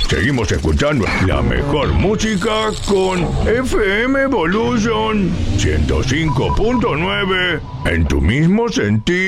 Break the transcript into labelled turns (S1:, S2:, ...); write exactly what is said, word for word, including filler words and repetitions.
S1: Seguimos escuchando la mejor música con F M Evolution ciento cinco punto nueve en tu mismo sentido.